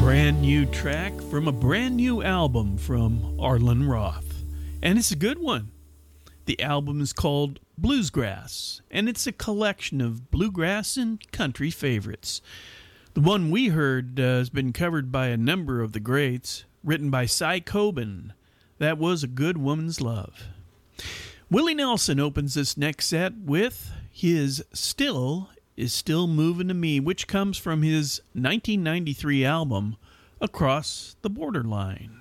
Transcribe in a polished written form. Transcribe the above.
brand new track from a brand new album from Arlen Roth. And it's a good one. The album is called Bluesgrass, and it's a collection of bluegrass and country favorites. The one we heard has been covered by a number of the greats, written by Cy Coben. That was A Good Woman's Love. Willie Nelson opens this next set with his Still Is Still Moving to Me, which comes from his 1993 album, Across the Borderline.